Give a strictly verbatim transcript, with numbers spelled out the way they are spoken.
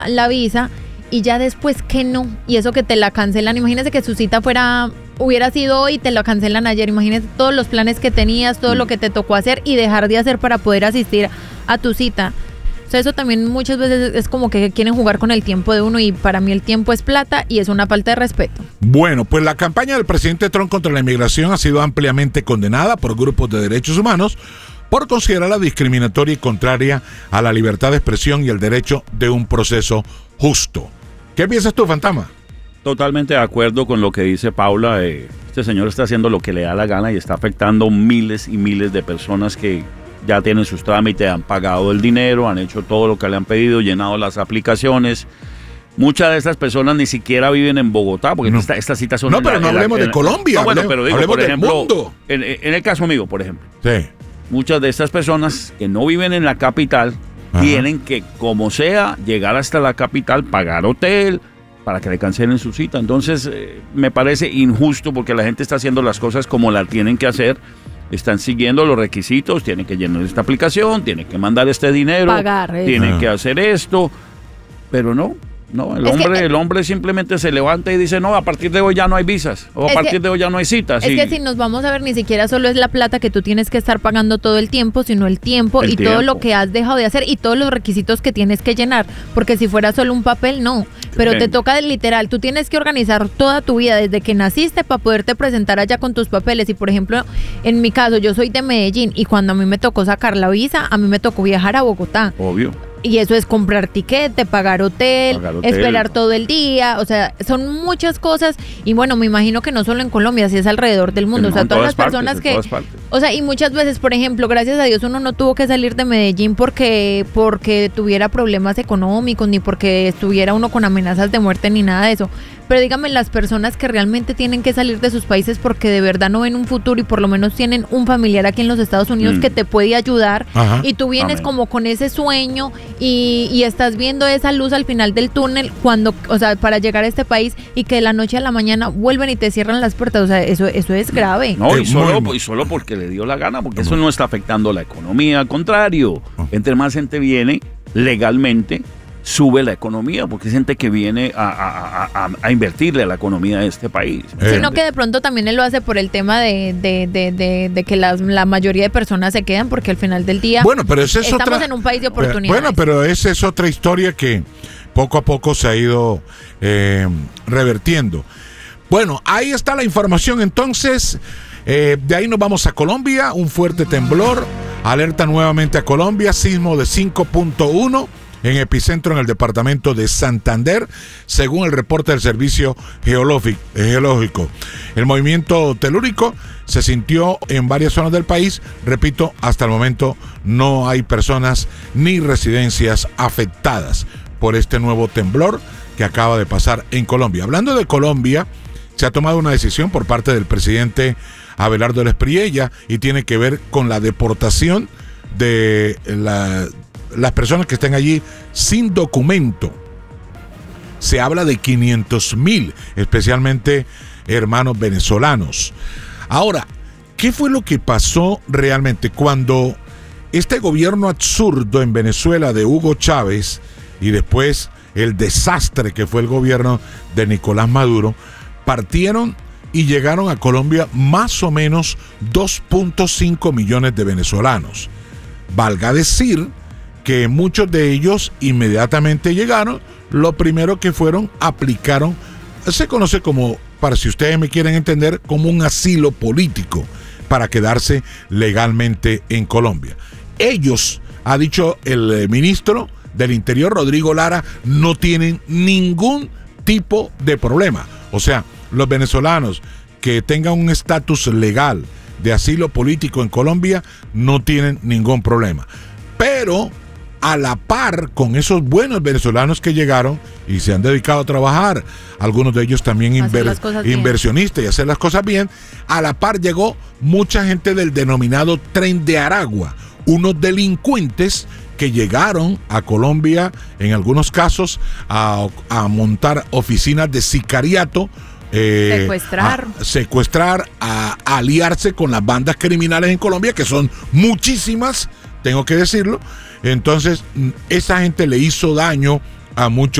la visa y ya después que no, y eso que te la cancelan. Imagínese que su cita fuera, hubiera sido hoy y te la cancelan ayer. Imagínese todos los planes que tenías, todo lo que te tocó hacer y dejar de hacer para poder asistir a tu cita. O sea, eso también muchas veces es como que quieren jugar con el tiempo de uno, y para mí el tiempo es plata y es una falta de respeto. Bueno, pues la campaña del presidente Trump contra la inmigración ha sido ampliamente condenada por grupos de derechos humanos por considerarla discriminatoria y contraria a la libertad de expresión y el derecho de un proceso justo. ¿Qué piensas tú, Fantasma? Totalmente de acuerdo con lo que dice Paula. Eh, este señor está haciendo lo que le da la gana y está afectando miles y miles de personas que ya tienen sus trámites, han pagado el dinero, han hecho todo lo que le han pedido, llenado las aplicaciones. Muchas de estas personas ni siquiera viven en Bogotá, porque no. esta, estas citas son... No, pero en no la, hablemos en, de Colombia. No, bueno, pero digo, por ejemplo, mundo. En, en el caso mío, por ejemplo. Sí. Muchas de estas personas que no viven en la capital, ajá, tienen que, como sea, llegar hasta la capital, pagar hotel, para que le cancelen su cita. Entonces, eh, me parece injusto porque la gente está haciendo las cosas como la tienen que hacer. Están siguiendo los requisitos, tienen que llenar esta aplicación, tienen que mandar este dinero, pagar, eh. tienen ah. que hacer esto, pero no, no, el es hombre, que, el hombre simplemente se levanta y dice, no, a partir de hoy ya no hay visas, o a partir que, de hoy ya no hay citas. Es y, que si nos vamos a ver, ni siquiera solo es la plata que tú tienes que estar pagando todo el tiempo, sino el tiempo el y tiempo. todo lo que has dejado de hacer y todos los requisitos que tienes que llenar, porque si fuera solo un papel, no, pero sí, te toca literal, tú tienes que organizar toda tu vida desde que naciste para poderte presentar allá con tus papeles. Y por ejemplo, en mi caso, yo soy de Medellín y cuando a mí me tocó sacar la visa, a mí me tocó viajar a Bogotá. Obvio. Y eso es comprar tiquete, pagar hotel, pagar hotel, esperar todo el día, o sea, son muchas cosas. Y bueno, me imagino que no solo en Colombia, si es alrededor del mundo, no, o sea, todas las partes, personas que, todas o sea, y muchas veces, por ejemplo, gracias a Dios uno no tuvo que salir de Medellín porque porque tuviera problemas económicos, ni porque estuviera uno con amenazas de muerte, ni nada de eso. Pero dígame, las personas que realmente tienen que salir de sus países porque de verdad no ven un futuro y por lo menos tienen un familiar aquí en los Estados Unidos mm. que te puede ayudar, ajá, y tú vienes amén, como con ese sueño y, y estás viendo esa luz al final del túnel cuando, o sea, para llegar a este país, y que de la noche a la mañana vuelven y te cierran las puertas, o sea, eso eso es grave. No, y solo, y solo porque le dio la gana, porque eso no está afectando la economía, al contrario, entre más gente viene legalmente, sube la economía, porque es gente que viene a, a, a, a invertirle a la economía de este país. Eh. Sino que de pronto también él lo hace por el tema de, de, de, de, de que las, la mayoría de personas se quedan, porque al final del día bueno, pero esa es estamos otra, en un país de oportunidades. Bueno, pero esa es otra historia que poco a poco se ha ido eh, revertiendo. Bueno, ahí está la información entonces. Eh, de ahí nos vamos a Colombia. Un fuerte temblor alerta nuevamente a Colombia, sismo de cinco punto uno en epicentro en el departamento de Santander, según el reporte del Servicio Geológico. El movimiento telúrico se sintió en varias zonas del país. Repito, hasta el momento no hay personas ni residencias afectadas por este nuevo temblor que acaba de pasar en Colombia. Hablando de Colombia, se ha tomado una decisión por parte del presidente Abelardo Espriella y tiene que ver con la deportación de la, las personas que estén allí sin documento. Se habla de quinientos mil, especialmente hermanos venezolanos. Ahora, ¿qué fue lo que pasó realmente cuando este gobierno absurdo en Venezuela de Hugo Chávez y después el desastre que fue el gobierno de Nicolás Maduro partieron y llegaron a Colombia más o menos dos punto cinco millones de venezolanos? Valga decir que muchos de ellos inmediatamente llegaron, lo primero que fueron, aplicaron, se conoce como, para si ustedes me quieren entender, como un asilo político para quedarse legalmente en Colombia. Ellos, ha dicho el ministro del Interior, Rodrigo Lara, no tienen ningún tipo de problema. O sea, los venezolanos que tengan un estatus legal de asilo político en Colombia no tienen ningún problema. Pero a la par con esos buenos venezolanos que llegaron y se han dedicado a trabajar, algunos de ellos también inver, inversionistas y hacer las cosas bien, a la par llegó mucha gente del denominado Tren de Aragua, unos delincuentes que llegaron a Colombia en algunos casos a, a montar oficinas de sicariato, Eh, secuestrar a secuestrar, a, a aliarse con las bandas criminales en Colombia, que son muchísimas, tengo que decirlo. Entonces esa gente le hizo daño a muchos